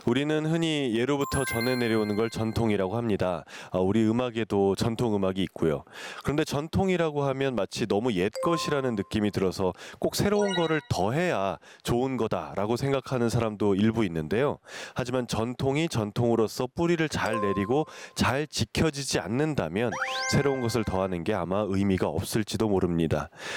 우리는 흔히 예로부터 전해 내려오는 걸 전통이라고 합니다. 우리 음악에도 전통 음악이 있고요. 그런데 전통이라고 하면 마치 너무 옛 것이라는 느낌이 들어서 꼭 새로운 거를 더해야 좋은 거다라고 생각하는 사람도 일부 있는데요. 하지만 전통이 전통으로서 뿌리를 잘 내리고 잘 지켜지지 않는다면 새로운 것을 더하는 게 아마 의미가 없을지도 모릅니다.